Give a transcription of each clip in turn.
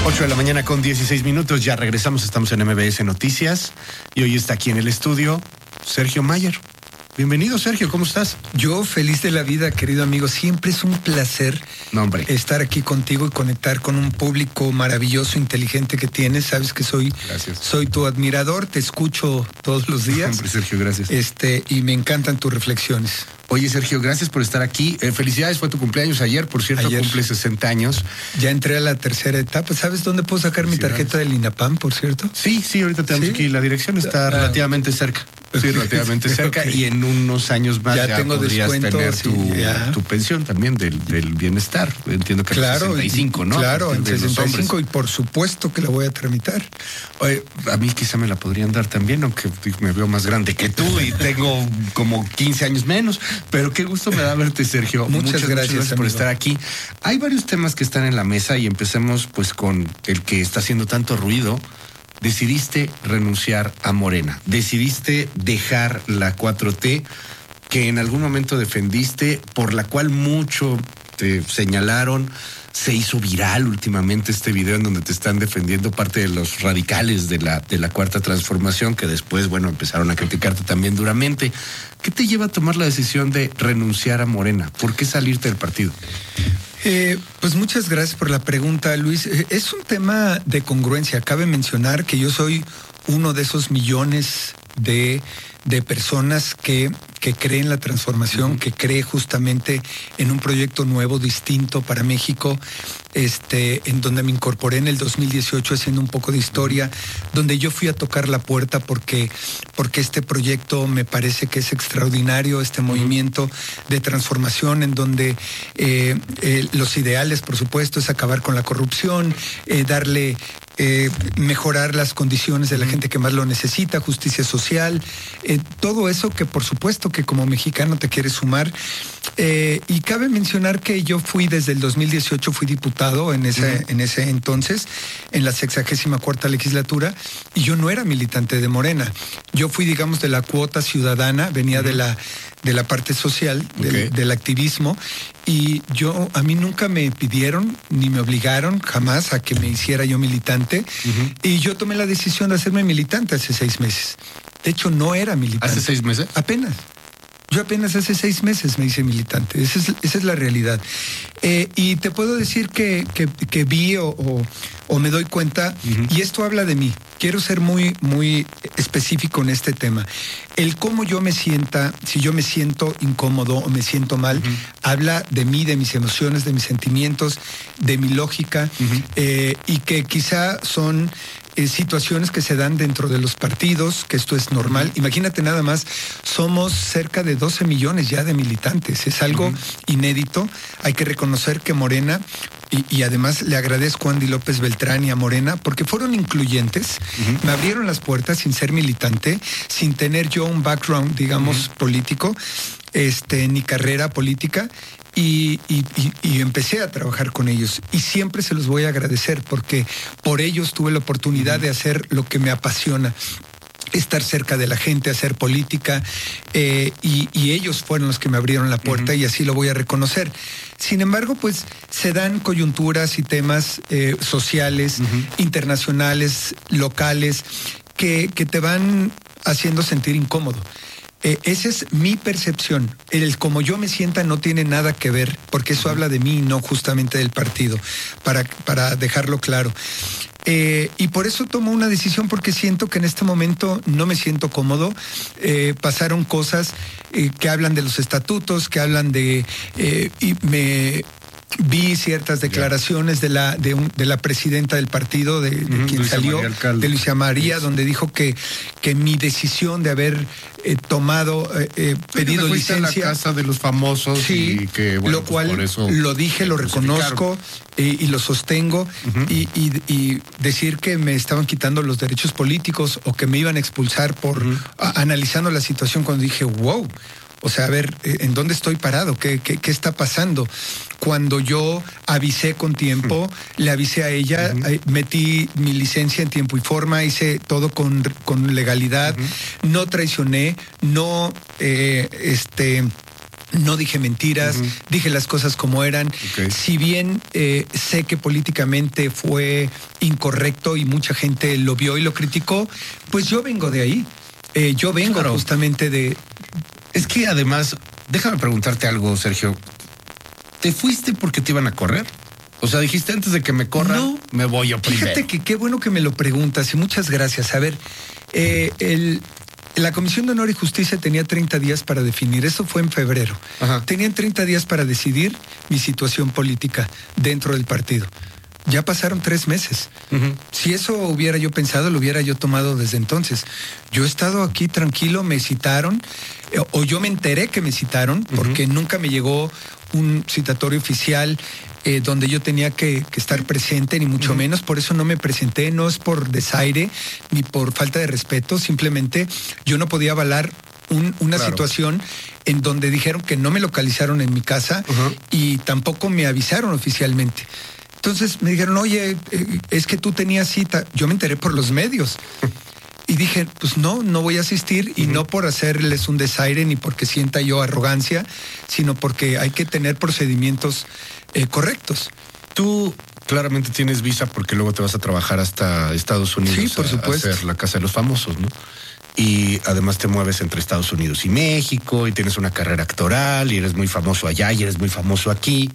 8 de la mañana con 16 minutos, ya regresamos, estamos en MBS Noticias y hoy está aquí en el estudio Sergio Mayer. Bienvenido, Sergio, ¿cómo estás? Yo feliz de la vida, querido amigo. Siempre es un placer estar aquí contigo y conectar con un público maravilloso, inteligente que tienes. Sabes que soy tu admirador, te escucho todos los días. Hombre, Sergio, gracias. Y me encantan tus reflexiones. Oye, Sergio, gracias por estar aquí. Felicidades, fue tu cumpleaños ayer, por cierto, cumple 60 años. Ya entré a la tercera etapa. ¿Sabes dónde puedo sacar mi tarjeta del INAPAM, por cierto? Sí, ahorita tenemos aquí. La dirección está relativamente cerca. Sí, relativamente cerca. Okay. Y en unos años más ya tengo podrías tener tu pensión también del bienestar. Entiendo que claro, en 65, ¿no? Claro, en 65 y por supuesto que la voy a tramitar. Oye, a mí quizá me la podrían dar también, aunque me veo más grande que tú y tengo como 15 años menos. Pero qué gusto me da verte, Sergio. Muchas gracias por estar aquí. Hay varios temas que están en la mesa y empecemos pues con el que está haciendo tanto ruido. Decidiste renunciar a Morena, decidiste dejar la 4T que en algún momento defendiste, por la cual mucho te señalaron. Se hizo viral últimamente este video en donde te están defendiendo parte de los radicales de la Cuarta Transformación, que después, empezaron a criticarte también duramente. ¿Qué te lleva a tomar la decisión de renunciar a Morena? ¿Por qué salirte del partido? Pues muchas gracias por la pregunta, Luis. Es un tema de congruencia. Cabe mencionar que yo soy uno de esos millones de personas que cree en la transformación, que cree justamente en un proyecto nuevo, distinto para México, en donde me incorporé en el 2018 haciendo un poco de historia, donde yo fui a tocar la puerta porque este proyecto me parece que es extraordinario, este movimiento de transformación en donde los ideales, por supuesto, es acabar con la corrupción, mejorar las condiciones de la gente que más lo necesita, justicia social, todo eso que por supuesto que como mexicano te quieres sumar. Y cabe mencionar que yo fui desde el 2018, fui diputado en ese entonces, en la 64ª legislatura, y yo no era militante de Morena. Yo fui, digamos, de la cuota ciudadana, venía de la parte social, del activismo, y a mí nunca me pidieron ni me obligaron jamás a que me hiciera yo militante, y yo tomé la decisión de hacerme militante hace 6 meses. De hecho, no era militante. ¿Hace 6 meses? Apenas. Yo apenas hace 6 meses me hice militante. Esa es la realidad. Y te puedo decir que vi o me doy cuenta, y esto habla de mí. Quiero ser muy, muy específico en este tema. El cómo yo me sienta, si yo me siento incómodo o me siento mal, habla de mí, de mis emociones, de mis sentimientos, de mi lógica, y que quizá son situaciones que se dan dentro de los partidos, que esto es normal. Imagínate nada más, somos cerca de 12 millones ya de militantes. Es algo inédito. Hay que reconocer que Morena, y además le agradezco a Andy López Beltrán y a Morena, porque fueron incluyentes, me abrieron las puertas sin ser militante, sin tener yo un background, digamos, político, ni carrera política. Y empecé a trabajar con ellos y siempre se los voy a agradecer porque por ellos tuve la oportunidad de hacer lo que me apasiona, estar cerca de la gente, hacer política, y ellos fueron los que me abrieron la puerta y así lo voy a reconocer. Sin embargo, pues se dan coyunturas y temas sociales, internacionales, locales, que te van haciendo sentir incómodo. Esa es mi percepción. El como yo me sienta no tiene nada que ver, porque eso habla de mí y no justamente del partido, para dejarlo claro. Y por eso tomo una decisión, porque siento que en este momento no me siento cómodo. Pasaron cosas que hablan de los estatutos, que hablan vi ciertas declaraciones de la presidenta del partido, de quien Luisa salió, de Luisa María, donde dijo que mi decisión de haber pedido licencia a la casa de los famosos, sí, y que, lo cual por eso lo dije, lo reconozco y lo sostengo, y decir que me estaban quitando los derechos políticos o que me iban a expulsar por analizando la situación, cuando dije wow. O sea, a ver, ¿en dónde estoy parado? ¿Qué está pasando? Cuando yo avisé con tiempo, le avisé a ella, metí mi licencia en tiempo y forma, hice todo con legalidad, no traicioné, no No dije mentiras, dije las cosas como eran. Okay. Si bien sé que políticamente fue incorrecto y mucha gente lo vio y lo criticó, pues yo vengo de ahí. Yo vengo justamente de... Es que además, déjame preguntarte algo, Sergio. ¿Te fuiste porque te iban a correr? O sea, dijiste antes de que me corran, no, me voy yo primero. Fíjate que qué bueno que me lo preguntas y muchas gracias. A ver, la Comisión de Honor y Justicia tenía 30 días para definir, eso fue en febrero. Ajá. Tenían 30 días para decidir mi situación política dentro del partido. Ya pasaron 3 meses. Si eso hubiera yo pensado, lo hubiera yo tomado desde entonces. Yo he estado aquí tranquilo, me citaron, o yo me enteré que me citaron, porque nunca me llegó un citatorio oficial donde yo tenía que estar presente, ni mucho menos. Por eso no me presenté, no es por desaire, ni por falta de respeto, simplemente yo no podía avalar una situación en donde dijeron que no me localizaron en mi casa y tampoco me avisaron oficialmente. Entonces me dijeron, oye, es que tú tenías cita. Yo me enteré por los medios. Y dije, pues no voy a asistir, y no por hacerles un desaire ni porque sienta yo arrogancia, sino porque hay que tener procedimientos correctos. Tú claramente tienes visa porque luego te vas a trabajar hasta Estados Unidos. Sí, por supuesto. A hacer la Casa de los Famosos, ¿no? Y además te mueves entre Estados Unidos y México y tienes una carrera actoral y eres muy famoso allá y eres muy famoso aquí.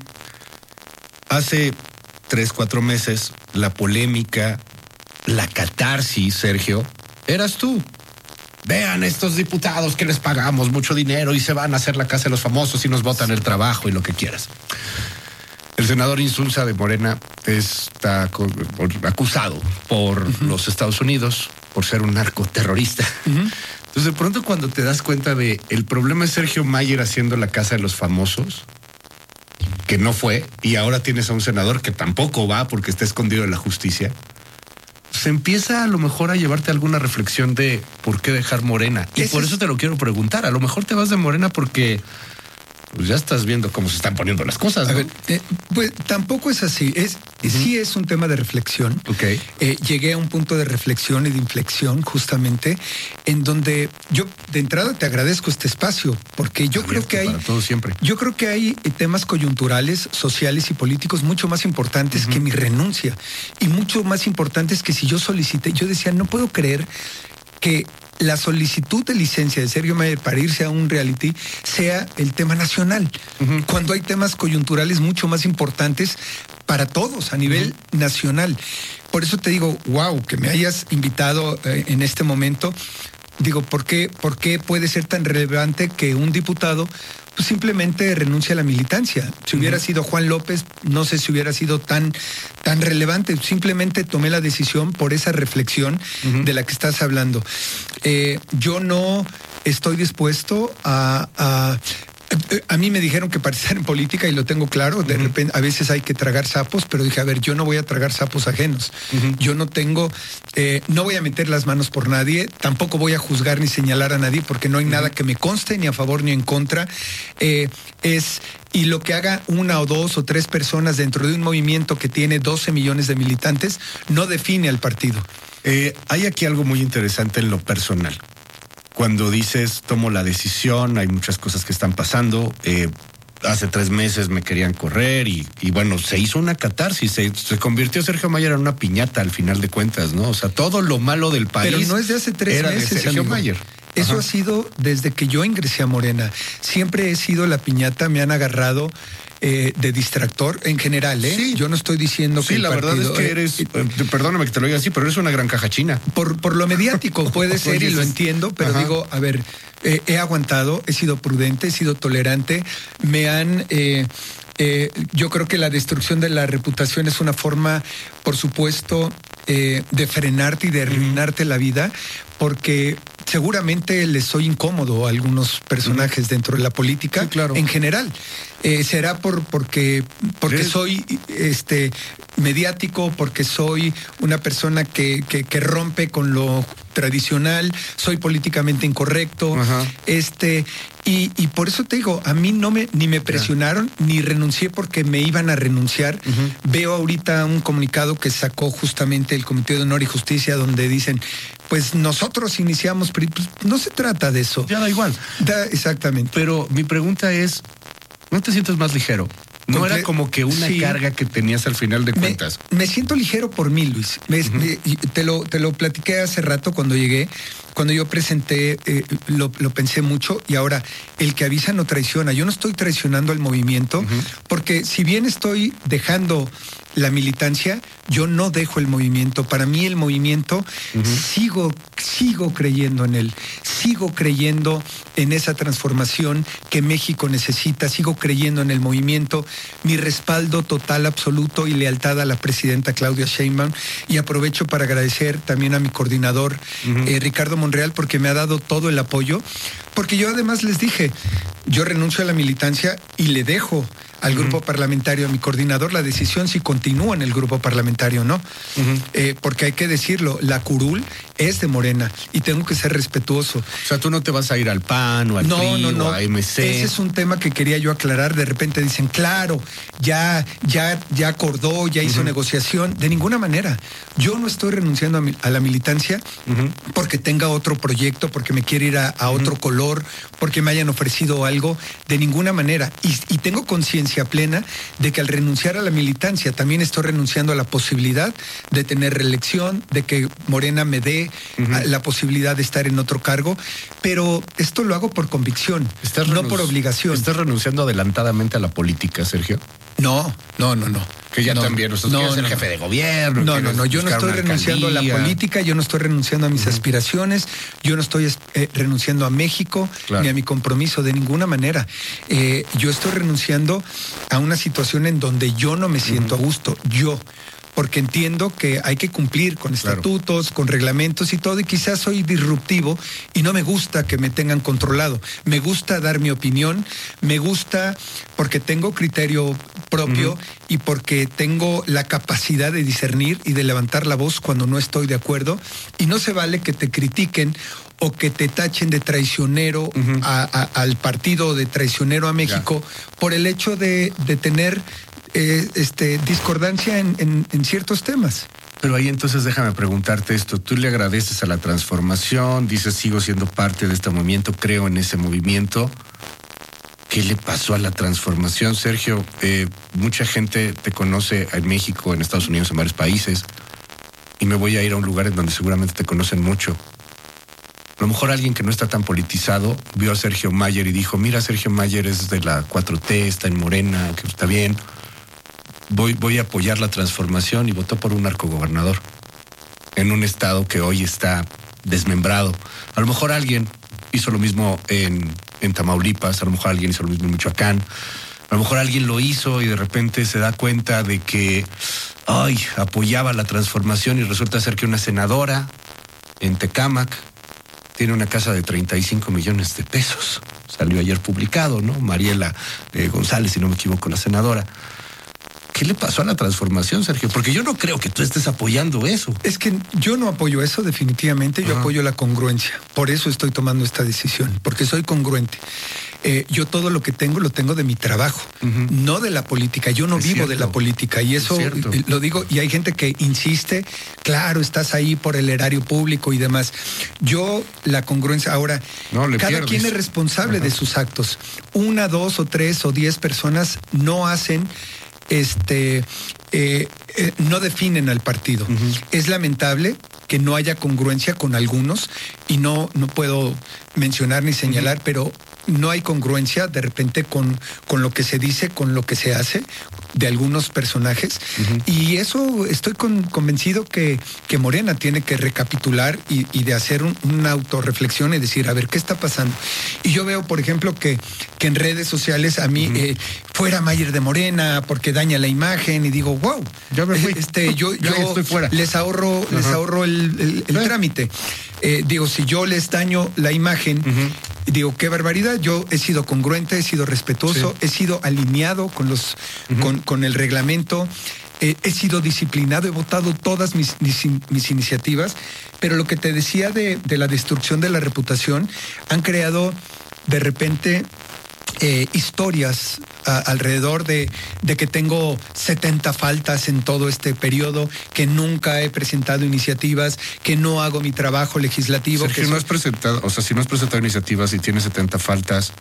Hace 3-4 meses, la polémica, la catarsis, Sergio, eras tú. Vean estos diputados que les pagamos mucho dinero y se van a hacer la Casa de los Famosos y nos botan el trabajo y lo que quieras. El senador Insulza de Morena está acusado por los Estados Unidos por ser un narcoterrorista. Entonces, de pronto, cuando te das cuenta de el problema es Sergio Mayer haciendo la Casa de los Famosos, que no fue, y ahora tienes a un senador que tampoco va porque está escondido de la justicia, se empieza a lo mejor a llevarte alguna reflexión de por qué dejar Morena. Y por eso te lo quiero preguntar. A lo mejor te vas de Morena porque pues ya estás viendo cómo se están poniendo las cosas, ¿no? A ver, pues tampoco es así. Sí es un tema de reflexión. Okay. Llegué a un punto de reflexión y de inflexión justamente en donde yo de entrada te agradezco este espacio porque yo creo que hay para todo siempre. Yo creo que hay temas coyunturales, sociales y políticos mucho más importantes que mi renuncia y mucho más importantes que si yo solicité. Yo decía, no puedo creer que la solicitud de licencia de Sergio Mayer para irse a un reality sea el tema nacional, cuando hay temas coyunturales mucho más importantes para todos a nivel nacional. Por eso te digo, wow, que me hayas invitado en este momento. Digo, ¿por qué puede ser tan relevante que un diputado pues simplemente renuncia a la militancia? Si hubiera sido Juan López, no sé si hubiera sido tan relevante. Simplemente tomé la decisión por esa reflexión de la que estás hablando. Yo no estoy dispuesto a mí me dijeron que para estar en política, y lo tengo claro, de repente a veces hay que tragar sapos, pero dije, a ver, yo no voy a tragar sapos ajenos. Yo no tengo, no voy a meter las manos por nadie, tampoco voy a juzgar ni señalar a nadie, porque no hay nada que me conste, ni a favor ni en contra. Y lo que haga 1 o 2 o 3 personas dentro de un movimiento que tiene 12 millones de militantes, no define al partido. Hay aquí algo muy interesante en lo personal. Cuando dices, tomo la decisión, hay muchas cosas que están pasando. Hace 3 meses me querían correr y bueno, se hizo una catarsis. Se convirtió Sergio Mayer en una piñata al final de cuentas, ¿no? O sea, todo lo malo del país. Pero no es de hace 3 meses, de Sergio Mayer. Eso ha sido desde que yo ingresé a Morena. Siempre he sido la piñata, me han agarrado de distractor en general, Sí. Yo no estoy diciendo que sí, la verdad es que eres, perdóname que te lo diga así, pero eres una gran caja china. Por lo mediático puede ser y lo entiendo, pero digo, a ver, he aguantado, he sido prudente, he sido tolerante, me han... yo creo que la destrucción de la reputación es una forma, por supuesto, de frenarte y de arruinarte la vida, porque seguramente les soy incómodo a algunos personajes dentro de la política, sí, claro. En general. Será porque soy mediático, porque soy una persona que rompe con lo tradicional, soy políticamente incorrecto, y por eso te digo, a mí ni me presionaron, ni renuncié porque me iban a renunciar. Veo ahorita un comunicado que sacó justamente el Comité de Honor y Justicia donde dicen, pues nos nosotros iniciamos, pues no se trata de eso. Ya da igual. Exactamente. Pero mi pregunta es, ¿no te sientes más ligero? No era como que una carga que tenías al final de cuentas. Me siento ligero por mí, Luis. Te lo platiqué hace rato cuando llegué. Cuando yo presenté, lo pensé mucho, y ahora, el que avisa no traiciona. Yo no estoy traicionando al movimiento, porque si bien estoy dejando la militancia, yo no dejo el movimiento. Para mí el movimiento, sigo creyendo en él, sigo creyendo en esa transformación que México necesita, sigo creyendo en el movimiento. Mi respaldo total, absoluto y lealtad a la presidenta Claudia Sheinbaum, y aprovecho para agradecer también a mi coordinador, Ricardo Monreal, porque me ha dado todo el apoyo, porque yo además les dije, yo renuncio a la militancia y le dejo al grupo parlamentario, a mi coordinador, la decisión si continúa en el grupo parlamentario o no. Porque hay que decirlo, la curul es de Morena y tengo que ser respetuoso. O sea, tú no te vas a ir al PAN o al PRI o a MC. Ese es un tema que quería yo aclarar. De repente dicen, claro, ya acordó, ya hizo negociación. De ninguna manera. Yo no estoy renunciando a la militancia porque tenga otro proyecto, porque me quiera ir a otro color, porque me hayan ofrecido algo. De ninguna manera. Y tengo conciencia plena de que al renunciar a la militancia también estoy renunciando a la posibilidad de tener reelección, de que Morena me dé la posibilidad de estar en otro cargo, pero esto lo hago por convicción, no por obligación. ¿Estás renunciando adelantadamente a la política, Sergio? No. Que ya también usted quiere ser jefe de gobierno. No, yo no estoy renunciando a la política, yo no estoy renunciando a mis aspiraciones, yo no estoy renunciando a México, ni a mi compromiso de ninguna manera. Yo estoy renunciando a una situación en donde yo no me siento a gusto, porque entiendo que hay que cumplir con estatutos, con reglamentos y todo, y quizás soy disruptivo y no me gusta que me tengan controlado. Me gusta dar mi opinión, me gusta porque tengo criterio propio y porque tengo la capacidad de discernir y de levantar la voz cuando no estoy de acuerdo, y no se vale que te critiquen o que te tachen de traicionero al partido, de traicionero a México, por el hecho de tener discordancia en ciertos temas. Pero ahí entonces déjame preguntarte esto. Tú le agradeces a la transformación, dices sigo siendo parte de este movimiento, creo en ese movimiento. ¿Qué le pasó a la transformación, Sergio? Mucha gente te conoce en México, en Estados Unidos, en varios países, y me voy a ir a un lugar en donde seguramente te conocen mucho. A lo mejor alguien que no está tan politizado vio a Sergio Mayer y dijo, mira, Sergio Mayer es de la 4T, está en Morena, que está bien. Voy a apoyar la transformación, y votó por un narcogobernador en un estado que hoy está desmembrado. A lo mejor alguien hizo lo mismo en Tamaulipas, a lo mejor alguien hizo lo mismo en Michoacán, a lo mejor alguien lo hizo y de repente se da cuenta de que apoyaba la transformación, y resulta ser que una senadora en Tecámac tiene una casa de 35 millones de pesos. Salió ayer publicado, ¿no? Mariela González, si no me equivoco, la senadora. ¿Qué le pasó a la transformación, Sergio? Porque yo no creo que tú estés apoyando eso. Es que yo no apoyo eso, definitivamente. Yo apoyo la congruencia. Por eso estoy tomando esta decisión, porque soy congruente. Yo todo lo que tengo, lo tengo de mi trabajo, no de la política. Yo no vivo de la política, y eso lo digo, y hay gente que insiste, claro, estás ahí por el erario público y demás. Yo, la congruencia, ahora, cada quien es responsable de sus actos. 1, 2 o 3 o 10 personas no hacen no definen al partido. Es lamentable que no haya congruencia con algunos, y no puedo mencionar ni señalar, pero no hay congruencia de repente con lo que se dice, con lo que se hace de algunos personajes. Y eso estoy convencido que Morena tiene que recapitular y de hacer una autorreflexión y decir, a ver, ¿qué está pasando? Y yo veo, por ejemplo, que en redes sociales a mí fuera Mayer de Morena porque daña la imagen, y digo, wow, yo me fui. Yo estoy fuera. Les ahorro el trámite. Digo, si yo les daño la imagen, digo, qué barbaridad. Yo he sido congruente, he sido respetuoso, he sido alineado con el reglamento, he sido disciplinado, he votado todas mis iniciativas, pero lo que te decía de la destrucción de la reputación, han creado de repente historias alrededor de que tengo 70 faltas en todo este periodo, que nunca he presentado iniciativas, que no hago mi trabajo legislativo. Sergio, no has presentado, o sea, si no has presentado iniciativas y tienes 70 faltas,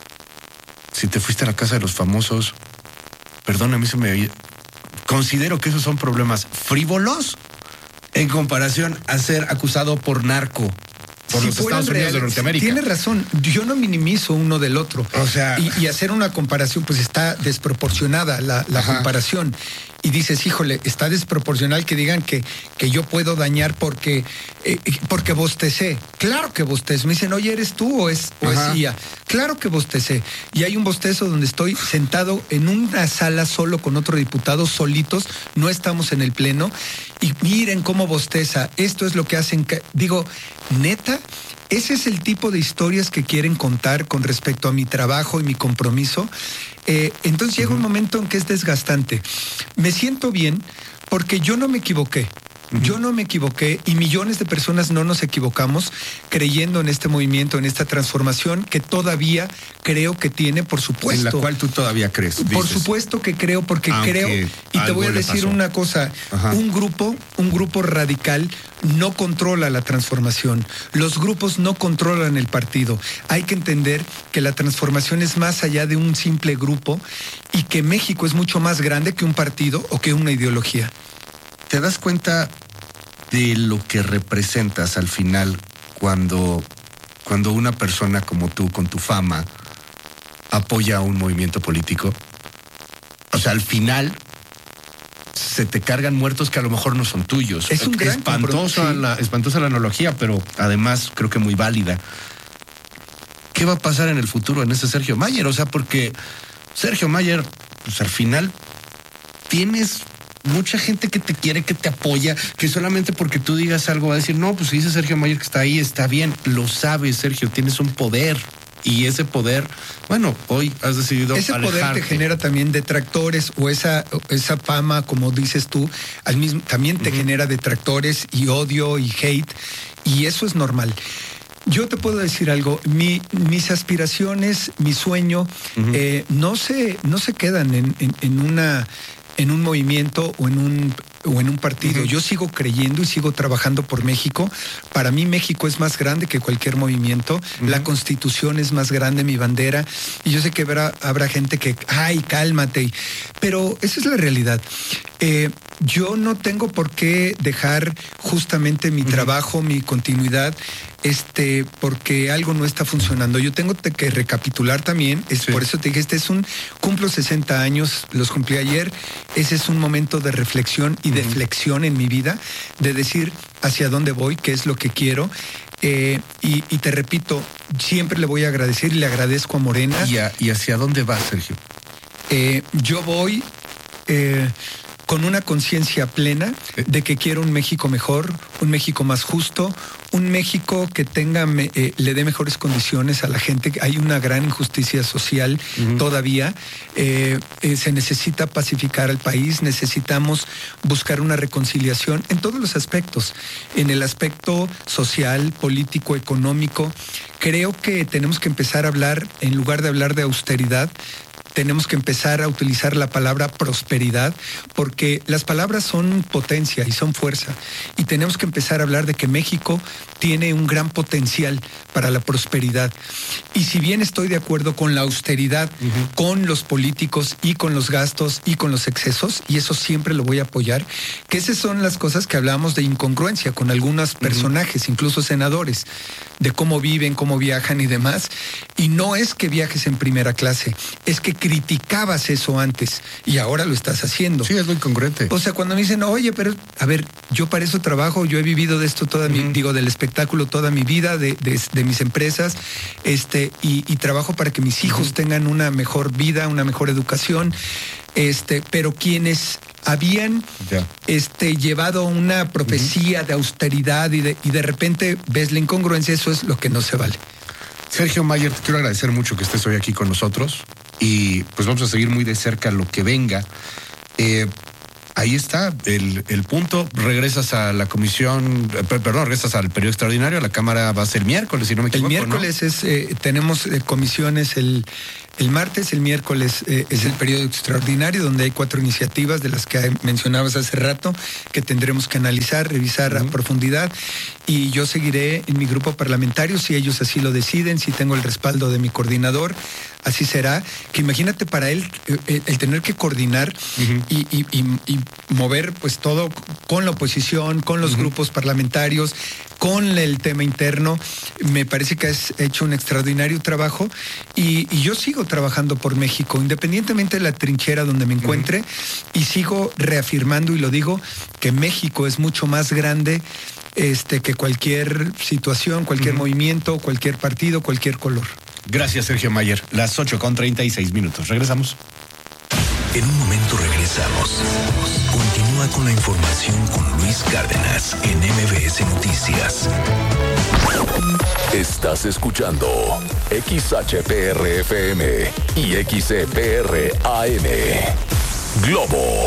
si te fuiste a la casa de los famosos, perdón, a mí considero que esos son problemas frívolos en comparación a ser acusado por narco por los Estados Unidos de Norteamérica. Tiene razón, yo no minimizo uno del otro. O sea, y hacer una comparación, pues está desproporcionada la comparación. Y dices, híjole, está desproporcional que digan que yo puedo dañar porque bostecé. Claro que bostezo. Me dicen, oye, ¿eres tú o es IA? Claro que bostecé. Y hay un bostezo donde estoy sentado en una sala solo con otro diputado, solitos, no estamos en el pleno. Y miren cómo bosteza. Esto es lo que hacen. Digo, neta, ese es el tipo de historias que quieren contar con respecto a mi trabajo y mi compromiso. Entonces llega un momento en que es desgastante. Me siento bien porque yo no me equivoqué. Yo no me equivoqué y millones de personas no nos equivocamos creyendo en este movimiento, en esta transformación que todavía creo que tiene, por supuesto. En la cual tú todavía crees. Dices. Por supuesto que creo, porque creo. Y te voy a decir una cosa. Un grupo radical no controla la transformación. Los grupos no controlan el partido. Hay que entender que la transformación es más allá de un simple grupo y que México es mucho más grande que un partido o que una ideología. ¿Te das cuenta de lo que representas al final cuando una persona como tú, con tu fama, apoya a un movimiento político? O sea, al final se te cargan muertos que a lo mejor no son tuyos. Es un gran espantosa la analogía, pero además creo que muy válida. ¿Qué va a pasar en el futuro en ese Sergio Mayer? O sea, porque Sergio Mayer, pues al final tienes mucha gente que te quiere, que te apoya, que solamente porque tú digas algo va a decir, no, pues si dice Sergio Mayer que está ahí, está bien. Lo sabes, Sergio, tienes un poder. Y ese poder, bueno, hoy has decidido ese alejarte. Poder te genera también detractores o esa fama, como dices tú, también te genera detractores y odio y hate. Y eso es normal. Yo te puedo decir algo, mis aspiraciones, mi sueño, no se quedan en un movimiento o en un partido. Yo sigo creyendo y sigo trabajando por México. Para mí México es más grande que cualquier movimiento. La Constitución es más grande, mi bandera. Y yo sé que habrá gente que, ay, cálmate. Pero esa es la realidad. Yo no tengo por qué dejar justamente mi trabajo, mi continuidad, porque algo no está funcionando. Yo tengo que recapitular también, por eso te dije, cumplo 60 años, los cumplí ayer, ese es un momento de reflexión y de flexión en mi vida, de decir hacia dónde voy, qué es lo que quiero. Y te repito, siempre le voy a agradecer y le agradezco a Morena. ¿Y hacia dónde vas, Sergio? Yo voy con una conciencia plena de que quiero un México mejor, un México más justo, un México que le dé mejores condiciones a la gente. Hay una gran injusticia social todavía. Se necesita pacificar al país, necesitamos buscar una reconciliación en todos los aspectos, en el aspecto social, político, económico. Creo que tenemos que empezar a hablar, en lugar de hablar de austeridad, tenemos que empezar a utilizar la palabra prosperidad, porque las palabras son potencia y son fuerza. Y tenemos que empezar a hablar de que México tiene un gran potencial para la prosperidad. Y si bien estoy de acuerdo con la austeridad, con los políticos y con los gastos y con los excesos, y eso siempre lo voy a apoyar, que esas son las cosas que hablábamos de incongruencia con algunos personajes, incluso senadores, de cómo viven, cómo viajan y demás. Y no es que viajes en primera clase, es que criticabas eso antes y ahora lo estás haciendo. Sí, es muy incongruente. O sea, cuando me dicen, oye, pero a ver, yo para eso trabajo, yo he vivido de esto del espectáculo toda mi vida, de mis empresas, y trabajo para que mis hijos tengan una mejor vida, una mejor educación, pero quienes habían llevado una profecía de austeridad y de repente ves la incongruencia, eso es lo que no se vale. Sergio Mayer, te quiero agradecer mucho que estés hoy aquí con nosotros y pues vamos a seguir muy de cerca lo que venga. Ahí está el punto. Regresas a la comisión, regresas al periodo extraordinario. La Cámara va a ser miércoles, si no me equivoco. El miércoles, ¿no? Tenemos comisiones El martes, el miércoles es el periodo extraordinario donde hay 4 iniciativas de las que mencionabas hace rato que tendremos que analizar, revisar a profundidad, y yo seguiré en mi grupo parlamentario si ellos así lo deciden, si tengo el respaldo de mi coordinador. Así será, que imagínate para él el tener que coordinar y mover pues todo con la oposición, con los grupos parlamentarios, con el tema interno. Me parece que has hecho un extraordinario trabajo y yo sigo trabajando por México, independientemente de la trinchera donde me encuentre, y sigo reafirmando, y lo digo, que México es mucho más grande que cualquier situación, cualquier movimiento, cualquier partido, cualquier color. Gracias, Sergio Mayer. Las 8:36. Regresamos. En un momento regresamos. Continúa con la información con Luis Cárdenas en MBS Noticias. Estás escuchando XHPR-FM y XCPR-AM. Globo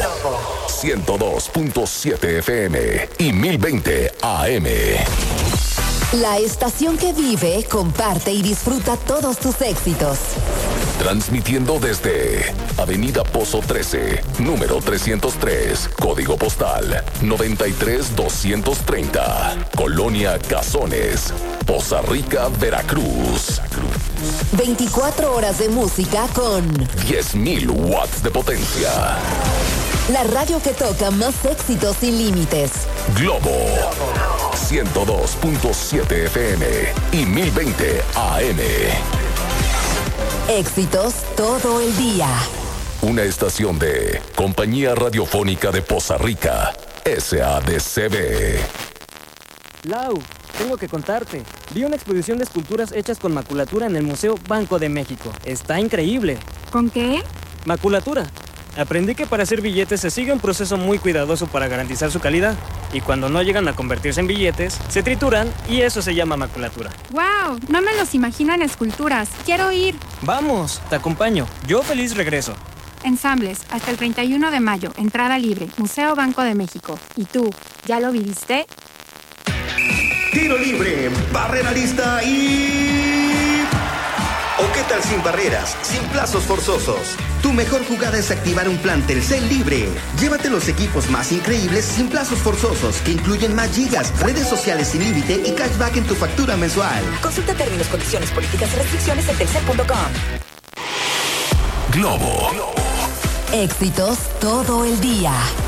102.7 FM y 1020 AM. La estación que vive, comparte y disfruta todos tus éxitos. Transmitiendo desde Avenida Pozo 13, número 303, código postal 93230, Colonia Cazones, Poza Rica, Veracruz. 24 horas de música con 10,000 watts de potencia. La radio que toca más éxitos sin límites. Globo 102.7 FM y 1020 AM. Éxitos todo el día. Una estación de Compañía Radiofónica de Poza Rica, SADCB. Lau, tengo que contarte. Vi una exposición de esculturas hechas con maculatura en el Museo Banco de México. Está increíble. ¿Con qué? Maculatura. Aprendí que para hacer billetes se sigue un proceso muy cuidadoso para garantizar su calidad. Y cuando no llegan a convertirse en billetes, se trituran y eso se llama maculatura. ¡Wow! No me los imagino en esculturas. ¡Quiero ir! Vamos, te acompaño. Yo feliz regreso. Ensambles, hasta el 31 de mayo. Entrada libre. Museo Banco de México. ¿Y tú, ya lo viviste? Tiro libre, barrera lista y... ¿O qué tal sin barreras, sin plazos forzosos? Tu mejor jugada es activar un plan Telcel libre. Llévate los equipos más increíbles sin plazos forzosos, que incluyen más gigas, redes sociales sin límite y cashback en tu factura mensual. Consulta términos, condiciones, políticas y restricciones en telcel.com. Globo. Éxitos todo el día.